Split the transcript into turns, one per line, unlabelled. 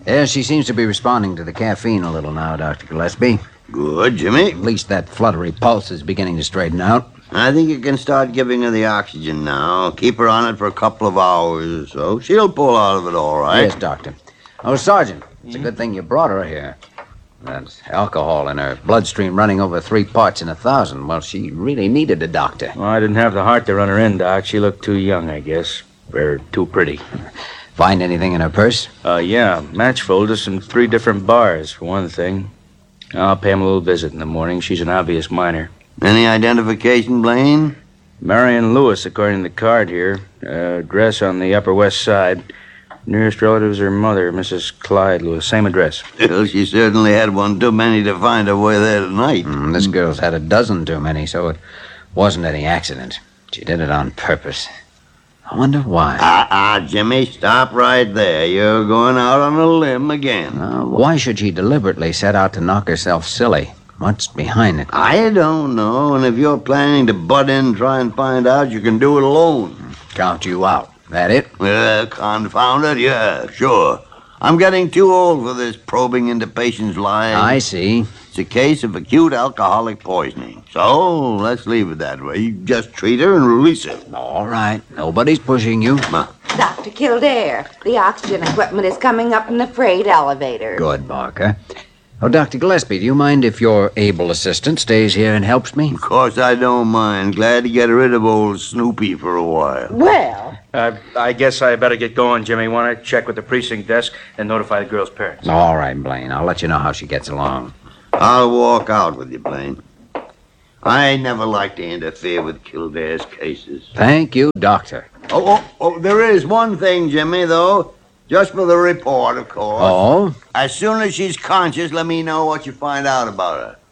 Yeah, she seems to be responding to the caffeine a little now, Dr. Gillespie.
Good, Jimmy.
At least that fluttery pulse is beginning to straighten out.
I think you can start giving her the oxygen now. Keep her on it for a couple of hours or so. She'll pull out of it all right.
Yes, Doctor. Oh, Sergeant, it's a good thing you brought her here. That alcohol in her bloodstream running over 3 parts in 1,000. Well, she really needed a doctor.
Well, I didn't have the heart to run her in, Doc. She looked too young, I guess. Or too pretty.
Find anything in her purse?
Yeah. Match folders from 3 different bars, for one thing. I'll pay him a little visit in the morning. She's an obvious minor.
Any identification, Blaine?
Marion Lewis, according to the card here. Address on the Upper West Side. Nearest relative is her mother, Mrs. Clyde Lewis. Same address.
Well, she certainly had one too many to find her way there tonight.
This girl's had a dozen too many, so it wasn't any accident. She did it on purpose. I wonder why.
Jimmy, stop right there. You're going out on a limb again.
Why should she deliberately set out to knock herself silly? What's behind it?
I don't know, and if you're planning to butt in and try and find out, you can do it alone.
Count you out. That it?
Confound it, yeah, sure. I'm getting too old for this probing into patients' lives.
I see.
It's a case of acute alcoholic poisoning. So, let's leave it that way. You just treat her and release her.
All right. Nobody's pushing you.
Dr. Kildare, the oxygen equipment is coming up in the freight elevator.
Good, Barker. Oh, Dr. Gillespie, do you mind if your able assistant stays here and helps me?
Of course I don't mind. Glad to get rid of old Snoopy for a while.
Well...
I guess I better get going, Jimmy. Want to check with the precinct desk and notify the girl's parents.
All right, Blaine. I'll let you know how she gets along.
I'll walk out with you, Blaine. I never like to interfere with Kildare's cases.
Thank you, Doctor.
Oh, there is one thing, Jimmy, though. Just for the report, of course.
Oh?
As soon as she's conscious, let me know what you find out about her.